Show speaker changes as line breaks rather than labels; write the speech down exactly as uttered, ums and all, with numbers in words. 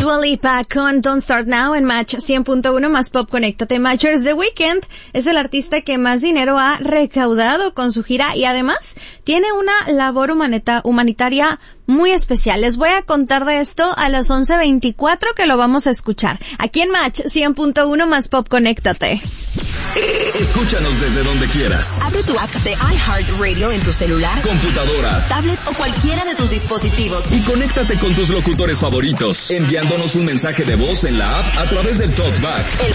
Dua Lipa con Don't Start Now en Match cien punto uno más Pop. Conéctate. Matchers, The Weeknd es el artista que más dinero ha recaudado con su gira y además tiene una labor humanita- humanitaria muy especial. Les voy a contar de esto a las once veinticuatro que lo vamos a escuchar. Aquí en Match cien punto uno más Pop. Conéctate.
Escúchanos desde donde quieras.
Abre tu app de iHeartRadio en tu celular,
computadora,
tablet o cualquiera de tus dispositivos.
Y conéctate con tus locutores favoritos, enviándonos un mensaje de voz en la app a través del TalkBack.
El